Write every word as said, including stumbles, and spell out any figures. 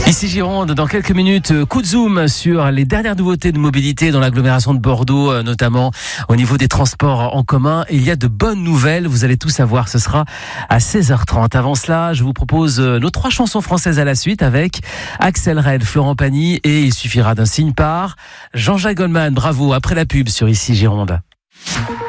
Ici Gironde, dans quelques minutes, coup de zoom sur les dernières nouveautés de mobilité dans l'agglomération de Bordeaux, notamment au niveau des transports en commun. Il y a de bonnes nouvelles, vous allez tout savoir, ce sera à seize heures trente. Avant cela, je vous propose nos trois chansons françaises à la suite avec Axel Red, Florent Pagny et Il suffira d'un signe par Jean-Jacques Goldman. Bravo, après la pub sur Ici Gironde.